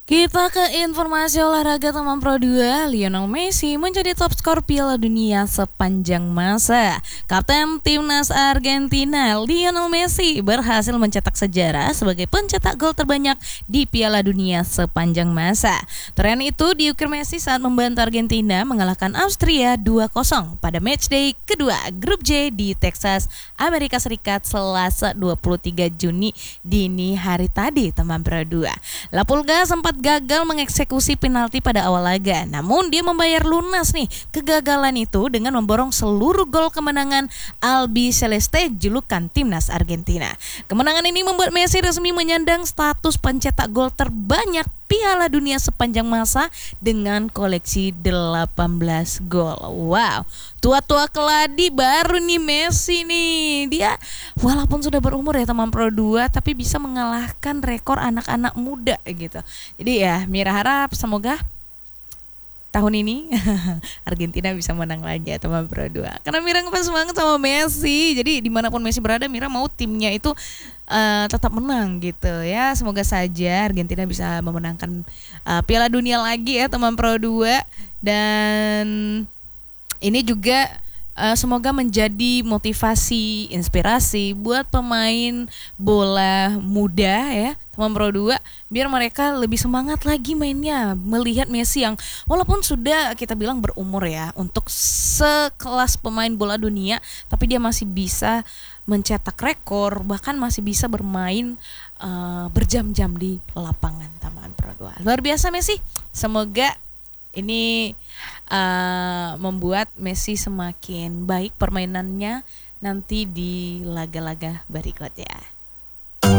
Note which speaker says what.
Speaker 1: Kita ke informasi olahraga teman Pro 2. Lionel Messi menjadi top skor Piala Dunia sepanjang masa. Kapten Timnas Argentina Lionel Messi berhasil mencetak sejarah sebagai pencetak gol terbanyak di Piala Dunia sepanjang masa. Tren itu diukir Messi saat membantu Argentina mengalahkan Austria 2-0 pada matchday kedua Grup J di Texas, Amerika Serikat Selasa 23 Juni dini hari tadi teman Pro 2. La Pulga sempat gagal mengeksekusi penalti pada awal laga. Namun dia membayar lunas nih kegagalan itu dengan memborong seluruh gol kemenangan Albi Celeste julukan Timnas Argentina. Kemenangan ini membuat Messi resmi menyandang status pencetak gol terbanyak Piala Dunia sepanjang masa dengan koleksi 18 gol. Wow, tua-tua keladi baru nih Messi nih. Dia walaupun sudah berumur ya teman Pro 2 tapi bisa mengalahkan rekor anak-anak muda gitu. Jadi ya Mira harap semoga tahun ini Argentina bisa menang lagi ya teman Pro 2. Karena Mira ngefans banget sama Messi. Jadi dimanapun Messi berada, Mira mau timnya itu tetap menang gitu ya. Semoga saja Argentina bisa memenangkan Piala Dunia lagi ya teman Pro 2. Dan ini juga semoga menjadi motivasi, inspirasi buat pemain bola muda ya teman Pro 2, biar mereka lebih semangat lagi mainnya, melihat Messi yang walaupun sudah kita bilang berumur ya untuk sekelas pemain bola dunia, tapi dia masih bisa mencetak rekor, bahkan masih bisa bermain berjam-jam di lapangan teman Pro 2. Luar biasa Messi. Semoga ini membuat Messi semakin baik permainannya nanti di laga-laga berikutnya.